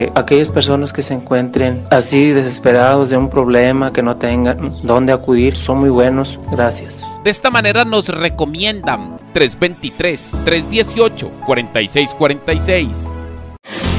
Aquellas personas que se encuentren así desesperados de un problema, que no tengan dónde acudir, son muy buenos. Gracias. De esta manera nos recomiendan 323-318-4646.